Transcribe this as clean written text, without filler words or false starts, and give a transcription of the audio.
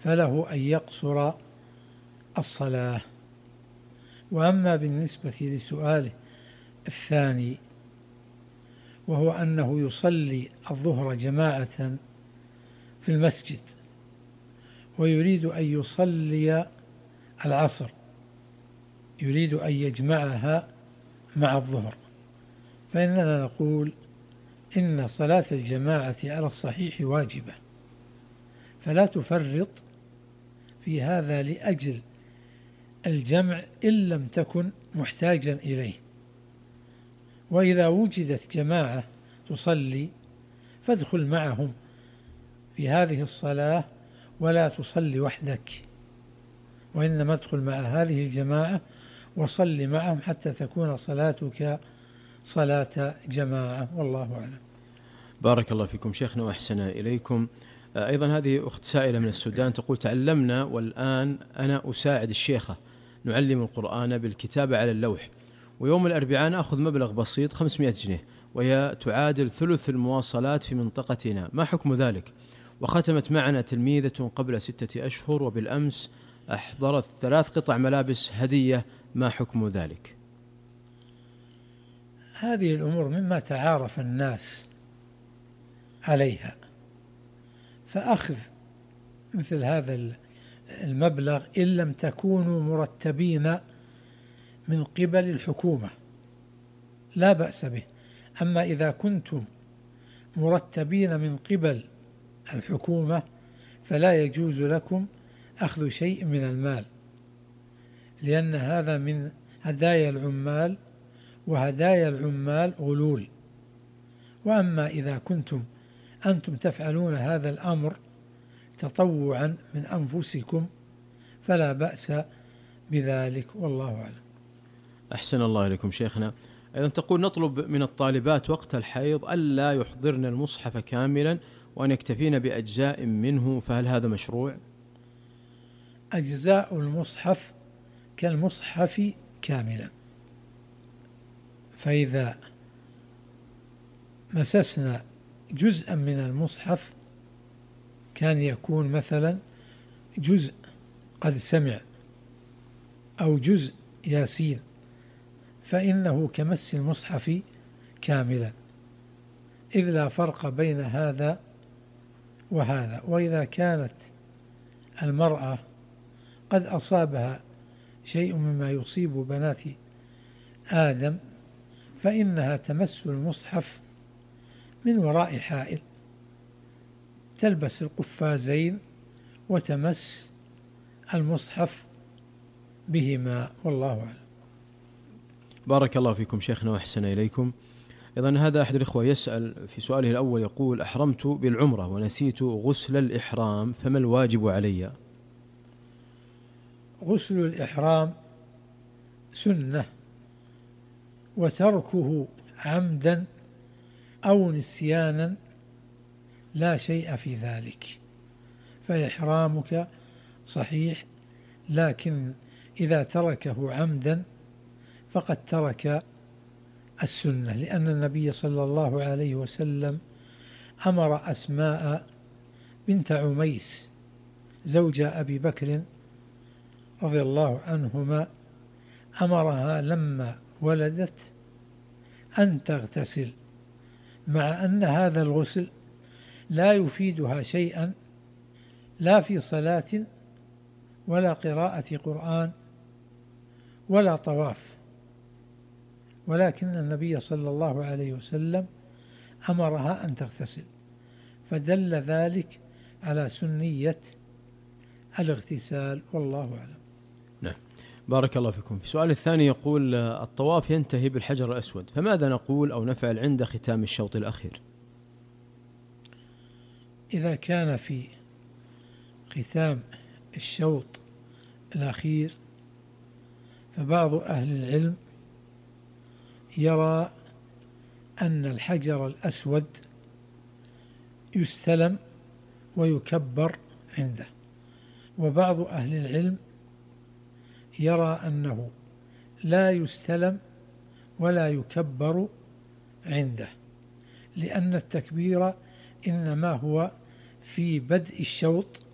فله أن يقصر الصلاة. وأما بالنسبة لسؤاله الثاني، وهو أنه يصلي الظهر جماعة في المسجد ويريد أن يصلي العصر، يريد أن يجمعها مع الظهر، فإننا نقول إن صلاة الجماعة على الصحيح واجبة، فلا تفرط في هذا لأجل الجمع إن لم تكن محتاجا إليه. وإذا وجدت جماعة تصلي فادخل معهم في هذه الصلاة ولا تصلي وحدك، وإنما ادخل مع هذه الجماعة وصل معهم حتى تكون صلاتك صلاة جماعة، والله أعلم. بارك الله فيكم شيخنا وأحسن إليكم. أيضا هذه أخت سائلة من السودان تقول: تعلمنا والآن أنا أساعد الشيخة نعلم القرآن بالكتابة على اللوح، ويوم الأربعاء نأخذ مبلغ بسيط 500 جنيه وهي تعادل ثلث المواصلات في منطقتنا، ما حكم ذلك؟ وختمت معنا تلميذة قبل 6 أشهر وبالأمس أحضرت 3 قطع ملابس هدية، ما حكم ذلك؟ هذه الأمور مما تعارف الناس عليها، فأخذ مثل هذا المبلغ إن لم تكونوا مرتبين من قبل الحكومة لا بأس به. أما إذا كنتم مرتبين من قبل الحكومة فلا يجوز لكم أخذ شيء من المال، لأن هذا من هدايا العمال، وهدايا العمال غلول. وأما إذا كنتم أنتم تفعلون هذا الأمر تطوعا من أنفسكم فلا بأس بذلك، والله أعلم. أحسن الله إليكم شيخنا. أيضا تقول: نطلب من الطالبات وقت الحيض ألا يحضرن المصحف كاملا وأن يكتفين بأجزاء منه، فهل هذا مشروع؟ أجزاء المصحف كالمصحف كاملا، فإذا مسسنا جزءا من المصحف كان يكون مثلا جزء قد سمع أو جزء ياسين، فإنه كمس المصحف كاملا، إذ لا فرق بين هذا وهذا. وإذا كانت المرأة قد أصابها شيء مما يصيب بنات آدم فإنها تمس المصحف من وراء حائل، تلبس القفازين وتمس المصحف بهما، والله أعلم. بارك الله فيكم شيخنا وأحسن إليكم. أيضا هذا أحد الإخوة يسأل في سؤاله الأول يقول: أحرمت بالعمرة ونسيت غسل الإحرام، فما الواجب علي؟ غسل الإحرام سنة، وتركه عمدا أو نسيانا لا شيء في ذلك، فإحرامك صحيح، لكن إذا تركه عمدا فقد ترك السنة، لأن النبي صلى الله عليه وسلم أمر أسماء بنت عميس زوج أبي بكر رضي الله عنهما، أمرها لما ولدت أن تغتسل، مع أن هذا الغسل لا يفيدها شيئا لا في صلاة ولا قراءة قرآن ولا طواف، ولكن النبي صلى الله عليه وسلم أمرها أن تغتسل، فدل ذلك على سنية الاغتسال، والله أعلم. نعم، بارك الله فيكم. في سؤال الثاني يقول: الطواف ينتهي بالحجر الأسود، فماذا نقول أو نفعل عند ختام الشوط الأخير؟ إذا كان في ختام الشوط الأخير فبعض أهل العلم يرى أن الحجر الأسود يستلم ويكبر عنده، وبعض أهل العلم يرى أنه لا يستلم ولا يكبر عنده، لأن التكبير إنما هو في بدء الشوط